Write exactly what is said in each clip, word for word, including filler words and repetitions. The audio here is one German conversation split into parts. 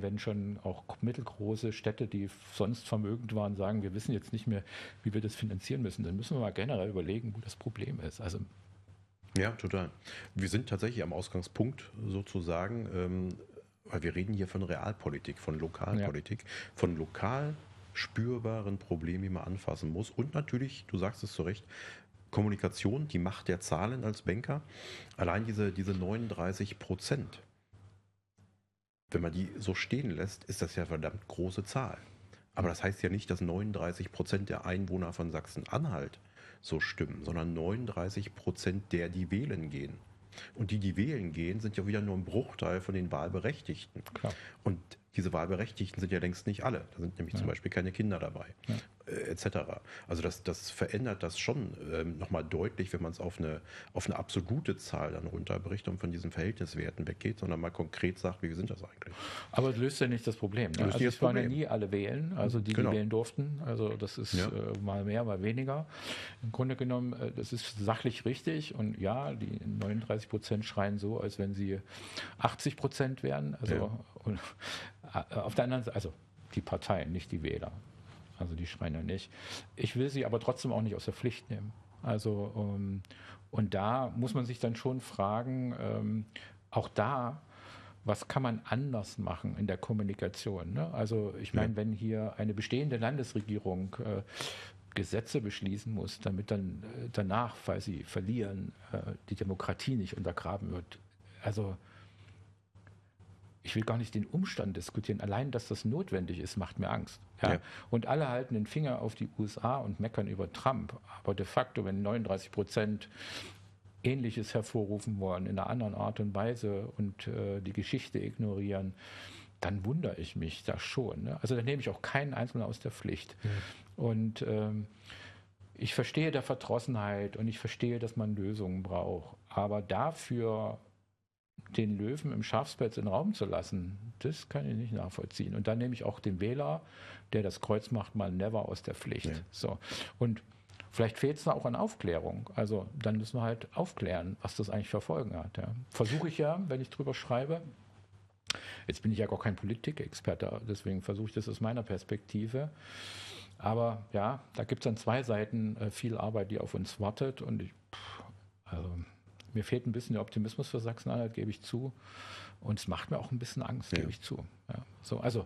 wenn schon auch mittelgroße Städte, die sonst vermögend waren, sagen, wir wissen jetzt nicht mehr, wie wir das finanzieren müssen, dann müssen wir mal generell überlegen, wo das Problem ist. Also Ja, total. Wir sind tatsächlich am Ausgangspunkt sozusagen, ähm, weil wir reden hier von Realpolitik, von ja, Lokalpolitik, von lokal spürbaren Problemen, die man anfassen muss. Und natürlich, du sagst es zu Recht, Kommunikation, die Macht der Zahlen als Banker. Allein diese, diese neununddreißig Prozent, wenn man die so stehen lässt, ist das ja eine verdammt große Zahl. Aber das heißt ja nicht, dass neununddreißig Prozent der Einwohner von Sachsen-Anhalt so stimmen, sondern neununddreißig Prozent der, die wählen gehen. Und die, die wählen gehen, sind ja wieder nur ein Bruchteil von den Wahlberechtigten. klar. Und diese Wahlberechtigten sind ja längst nicht alle. Da sind nämlich Ja. zum Beispiel keine Kinder dabei, Ja. äh, et cetera. Also das, das verändert das schon ähm, nochmal deutlich, wenn man es auf eine, auf eine absolute Zahl dann runterbricht und von diesen Verhältniswerten weggeht, sondern mal konkret sagt, wie sind das eigentlich? Aber es löst ja nicht das Problem. Ne? Löst Also nicht das es waren ja Problem. nie alle wählen, also die, die Genau. wählen durften. Also das ist Ja. äh, mal mehr, mal weniger. Im Grunde genommen, äh, das ist sachlich richtig. Und ja, die neununddreißig Prozent schreien so, als wenn sie achtzig Prozent wären. Also Ja. und, äh, auf der anderen Seite, also die Parteien, nicht die Wähler. Also die schreien ja nicht. Ich will sie aber trotzdem auch nicht aus der Pflicht nehmen. Also ähm, und da muss man sich dann schon fragen, ähm, auch da, was kann man anders machen in der Kommunikation? Ne? Also ich meine, Ja. wenn hier eine bestehende Landesregierung äh, Gesetze beschließen muss, damit dann äh, danach, weil sie verlieren, äh, die Demokratie nicht untergraben wird. Also ich will gar nicht den Umstand diskutieren. Allein, dass das notwendig ist, macht mir Angst. Ja? Ja. Und alle halten den Finger auf die U S A und meckern über Trump. Aber de facto, wenn neununddreißig Prozent Ähnliches hervorrufen wollen in einer anderen Art und Weise und äh, die Geschichte ignorieren, dann wundere ich mich da schon. Ne? Also da nehme ich auch keinen Einzelnen aus der Pflicht. Ja. Und ähm, ich verstehe der Verdrossenheit und ich verstehe, dass man Lösungen braucht. Aber dafür den Löwen im Schafspelz in den Raum zu lassen, das kann ich nicht nachvollziehen. Und dann nehme ich auch den Wähler, der das Kreuz macht, mal never aus der Pflicht. Ja. So. Und vielleicht fehlt es da auch an Aufklärung. Also dann müssen wir halt aufklären, was das eigentlich für Folgen hat. Ja. Versuche ich ja, wenn ich drüber schreibe. Jetzt bin ich ja gar kein Politikexperte, deswegen versuche ich das aus meiner Perspektive. Aber ja, da gibt es an zwei Seiten äh, viel Arbeit, die auf uns wartet. Und ich, pff, also mir fehlt ein bisschen der Optimismus für Sachsen-Anhalt, gebe ich zu. Und es macht mir auch ein bisschen Angst, Ja. gebe ich zu. Ja, so, also,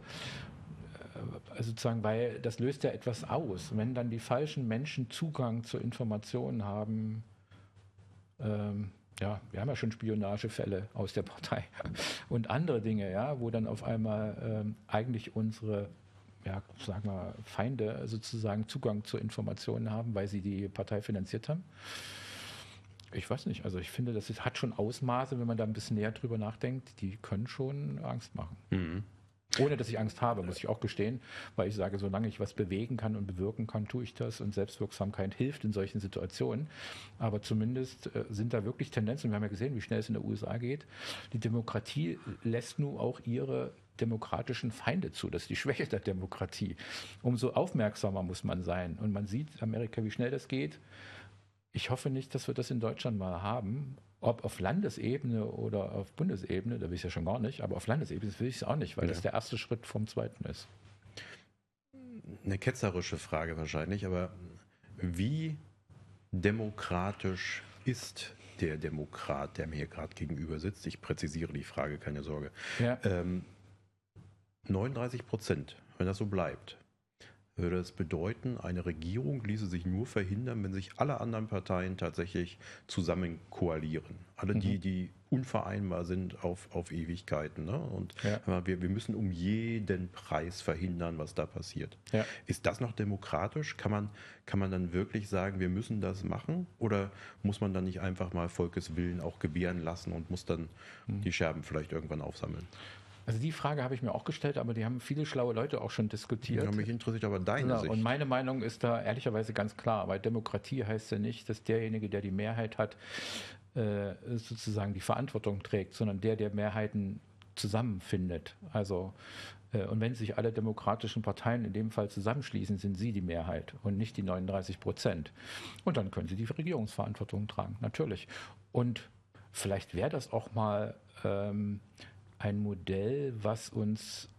äh, also sozusagen, weil das löst ja etwas aus. Wenn dann die falschen Menschen Zugang zu Informationen haben, ähm, ja, wir haben ja schon Spionagefälle aus der Partei und andere Dinge, ja, wo dann auf einmal ähm, eigentlich unsere, ja, sagen wir, Feinde sozusagen Zugang zu Informationen haben, weil sie die Partei finanziert haben. Ich weiß nicht, also ich finde, das ist, hat schon Ausmaße, wenn man da ein bisschen näher drüber nachdenkt, die können schon Angst machen. Mhm. Ohne dass ich Angst habe, muss ich auch gestehen, weil ich sage, solange ich was bewegen kann und bewirken kann, tue ich das und Selbstwirksamkeit hilft in solchen Situationen. Aber zumindest äh, sind da wirklich Tendenzen, wir haben ja gesehen, wie schnell es in der U S A geht. Die Demokratie lässt nun auch ihre demokratischen Feinde zu. Das ist die Schwäche der Demokratie. Umso aufmerksamer muss man sein. Und man sieht, Amerika, wie schnell das geht. Ich hoffe nicht, dass wir das in Deutschland mal haben. Ob auf Landesebene oder auf Bundesebene, da will ich es ja schon gar nicht, aber auf Landesebene will ich es auch nicht, weil Ja. das der erste Schritt vom zweiten ist. Eine ketzerische Frage wahrscheinlich, aber wie demokratisch ist der Demokrat, der mir hier gerade gegenüber sitzt? Ich präzisiere die Frage, keine Sorge. Ja, Ähm, neununddreißig Prozent, wenn das so bleibt, würde es bedeuten, eine Regierung ließe sich nur verhindern, wenn sich alle anderen Parteien tatsächlich zusammen koalieren. Alle die, Mhm. die unvereinbar sind auf, auf Ewigkeiten. Ne? Und Ja. aber wir, wir müssen um jeden Preis verhindern, was da passiert. Ja. Ist das noch demokratisch? Kann man, kann man dann wirklich sagen, wir müssen das machen? Oder muss man dann nicht einfach mal Volkeswillen auch gebären lassen und muss dann die Scherben vielleicht irgendwann aufsammeln? Also die Frage habe ich mir auch gestellt, aber die haben viele schlaue Leute auch schon diskutiert. Ja, mich interessiert aber deine Ja, Sicht. und meine Meinung ist da ehrlicherweise ganz klar, weil Demokratie heißt ja nicht, dass derjenige, der die Mehrheit hat, äh, sozusagen die Verantwortung trägt, sondern der, der Mehrheiten zusammenfindet. Also äh, und wenn sich alle demokratischen Parteien in dem Fall zusammenschließen, sind sie die Mehrheit und nicht die neununddreißig Prozent. Und dann können sie die Regierungsverantwortung tragen, natürlich. Und vielleicht wäre das auch mal ähm, ein Modell, was uns